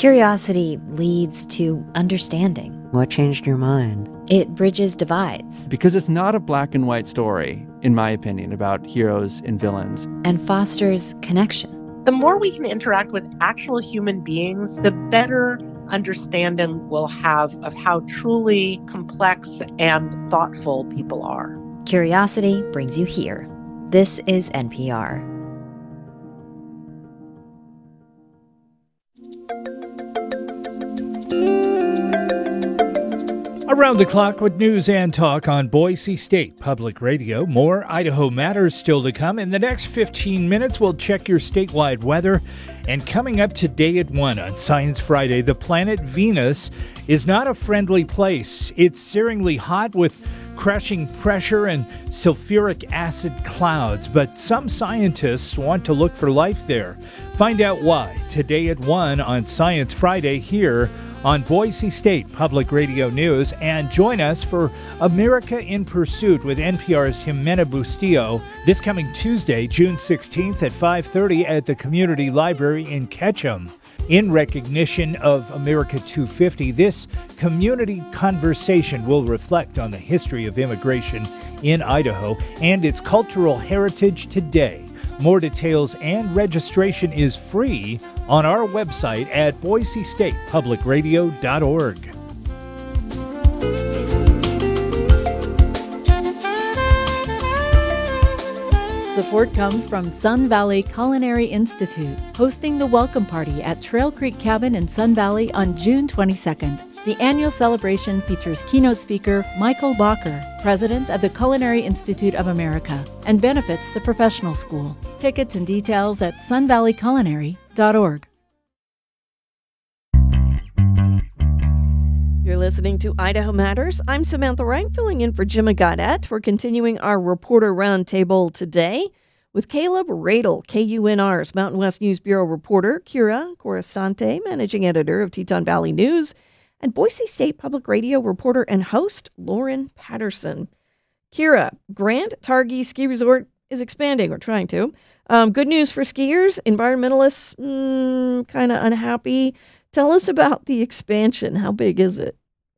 Curiosity leads to understanding. What changed your mind? It bridges divides. Because it's not a black and white story, in my opinion, about heroes and villains. And fosters connection. The more we can interact with actual human beings, the better understanding we'll have of how truly complex and thoughtful people are. Curiosity brings you here. This is NPR. Around the clock with news and talk on Boise State Public Radio. More Idaho Matters still to come. In the next 15 minutes, we'll check your statewide weather. And coming up today at 1 on Science Friday, the planet Venus is not a friendly place. It's searingly hot with crushing pressure and sulfuric acid clouds. But some scientists want to look for life there. Find out why today at 1 on Science Friday here on Boise State Public Radio News, and join us for America in Pursuit with NPR's Jimena Bustillo this coming Tuesday, June 16th at 5:30 at the Community Library in Ketchum. In recognition of America 250, this community conversation will reflect on the history of immigration in Idaho and its cultural heritage today. More details and registration is free on our website at boisestatepublicradio.org. Support comes from Sun Valley Culinary Institute, hosting the Welcome Party at Trail Creek Cabin in Sun Valley on June 22nd. The annual celebration features keynote speaker Michael Bacher, president of the Culinary Institute of America, and benefits the professional school. Tickets and details at sunvalleyculinary.org. You're listening to Idaho Matters. I'm Samantha Wright, filling in for Jimmy Gaudette. We're continuing our reporter roundtable today with Caleb Radel, KUNR's Mountain West News Bureau reporter, Kira Coruscante, managing editor of Teton Valley News, and Boise State Public Radio reporter and host, Lauren Patterson. Kira, Grand Targhee Ski Resort is expanding, or trying to. Good news for skiers, environmentalists kind of unhappy. Tell us about the expansion. How big is it?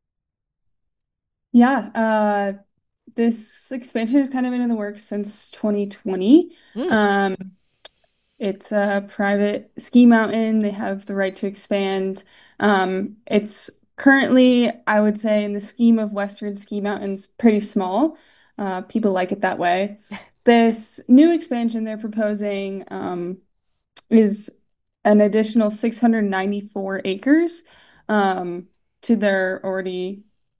Yeah, this expansion has kind of been in the works since 2020. It's a private ski mountain. They have the right to expand. It's currently, I would say, in the scheme of Western ski mountains, pretty small. People like it that way. This new expansion they're proposing is an additional 694 acres to their already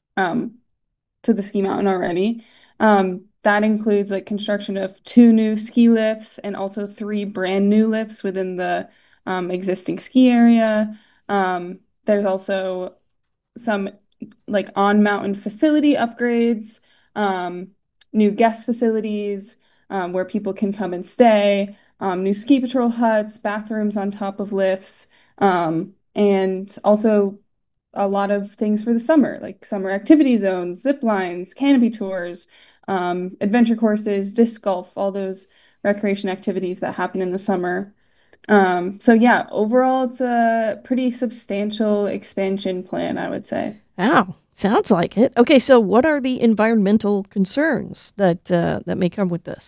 to the ski mountain already. That includes like construction of 2 new ski lifts and also 3 brand new lifts within the existing ski area. There's also some like on-mountain facility upgrades, new guest facilities where people can come and stay, new ski patrol huts, bathrooms on top of lifts, and also a lot of things for the summer, like summer activity zones, zip lines, canopy tours, adventure courses, disc golf, all those recreation activities that happen in the summer. So yeah, overall, it's a pretty substantial expansion plan, I would say. Wow, sounds like it. Okay, so what are the environmental concerns that may come with this?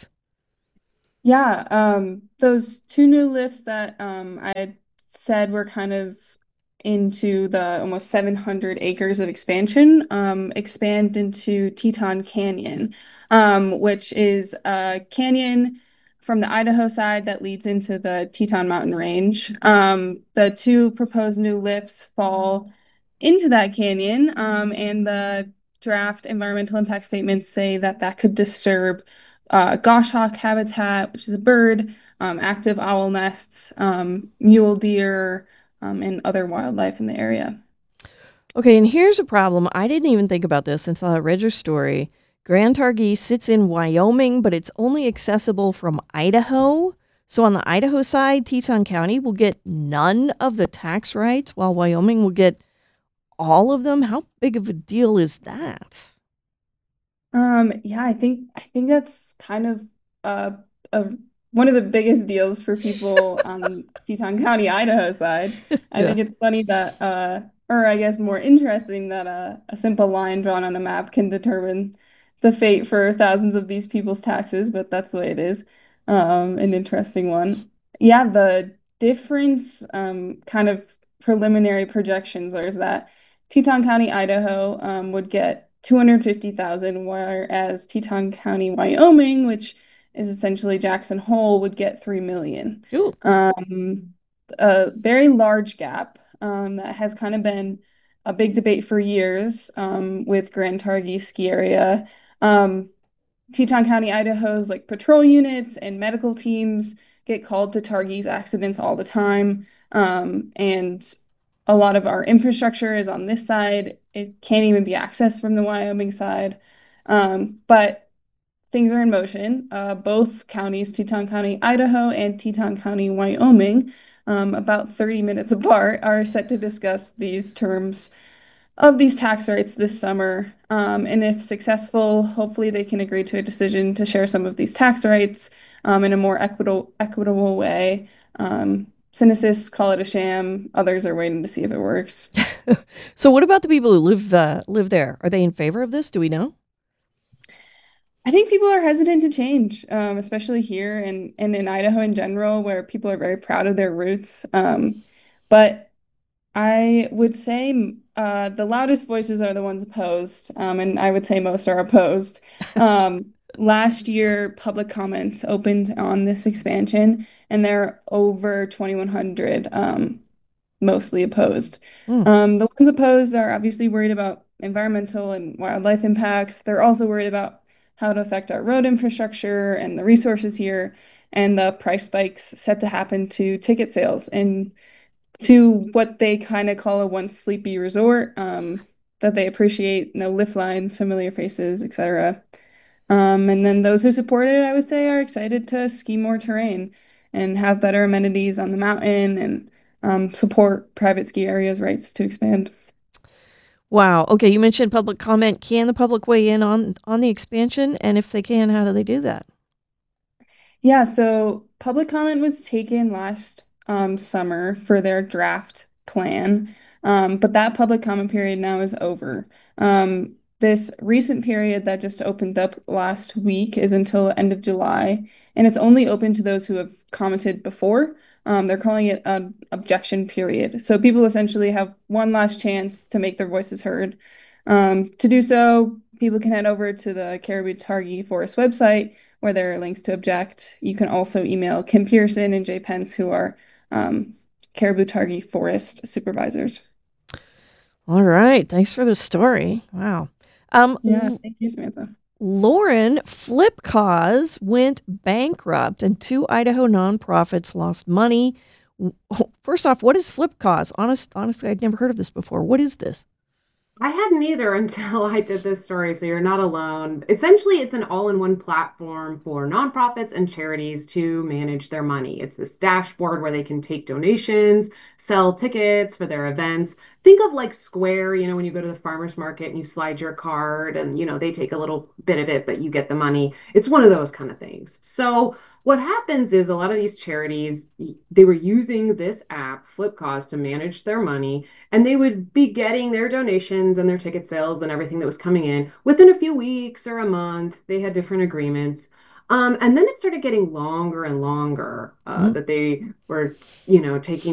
Yeah, those 2 new lifts that I had said were kind of into the almost 700 acres of expansion, expand into Teton Canyon, which is a canyon from the Idaho side that leads into the Teton Mountain Range. The 2 proposed new lifts fall into that canyon, and the draft environmental impact statements say that that could disturb goshawk habitat, which is a bird, active owl nests, mule deer, and other wildlife in the area. Okay, and here's a problem. I didn't even think about this until I read your story. Grand Targhee sits in Wyoming, but it's only accessible from Idaho. So on the Idaho side, Teton County will get none of the tax rights, while Wyoming will get all of them. How big of a deal is that? Yeah, I think that's kind of a one of the biggest deals for people on Teton County, Idaho side. I Yeah. think it's funny that, or I guess more interesting that a simple line drawn on a map can determine the fate for thousands of these people's taxes, but that's the way it is. An interesting one. Yeah, the difference, kind of preliminary projections are is that Teton County, Idaho, would get 250,000, whereas Teton County, Wyoming, which is essentially Jackson Hole, would get 3 million. Ooh. A very large gap that has kind of been a big debate for years with Grand Targhee ski area. Um, Teton County, Idaho's like patrol units and medical teams get called to Targhee's accidents all the time. And a lot of our infrastructure is on this side. It can't even be accessed from the Wyoming side. But things are in motion. Both counties, Teton County, Idaho, and Teton County, Wyoming, about 30 minutes apart, are set to discuss these terms of these tax rates this summer. And if successful, hopefully they can agree to a decision to share some of these tax rates in a more equitable way. Cynicists call it a sham. Others are waiting to see if it works. So what about the people who live there? Are they in favor of this? Do we know? I think people are hesitant to change, especially here and in Idaho in general, where people are very proud of their roots. But I would say the loudest voices are the ones opposed, and I would say most are opposed. Last year, public comments opened on this expansion, and there are over 2,100 mostly opposed. Hmm. The ones opposed are obviously worried about environmental and wildlife impacts. They're also worried about how it affect our road infrastructure and the resources here, and the price spikes set to happen to ticket sales and to what they kind of call a once sleepy resort, that they appreciate, lift lines, familiar faces, etc. And then those who support it, I would say, are excited to ski more terrain and have better amenities on the mountain and support private ski areas' rights to expand. Wow. Okay, you mentioned public comment. Can the public weigh in on the expansion? And if they can, how do they do that? Yeah, so public comment was taken last summer for their draft plan, but that public comment period now is over. This recent period that just opened up last week is until end of July, and it's only open to those who have commented before. They're calling it an objection period. So people essentially have one last chance to make their voices heard. To do so, people can head over to the Caribou Targhee Forest website where there are links to object. You can also email Kim Pearson and Jay Pence, who are Caribou Targhee Forest supervisors. All right. Thanks for the story. Wow. Yeah, thank you, Samantha. Lauren, Flipcause went bankrupt and two Idaho nonprofits lost money. First off, what is Flipcause? Honestly, I'd never heard of this before. What is this? I hadn't either until I did this story, so you're not alone. Essentially, it's an all-in-one platform for nonprofits and charities to manage their money. It's this dashboard where they can take donations, sell tickets for their events. Think of like Square, when you go to the farmer's market and you slide your card and, they take a little bit of it, but you get the money. It's one of those kind of things. So what happens is a lot of these charities, they were using this app, Flipcause, to manage their money, and they would be getting their donations and their ticket sales and everything that was coming in within a few weeks or a month. They had different agreements. And then it started getting longer and longer Mhm. that they were, taking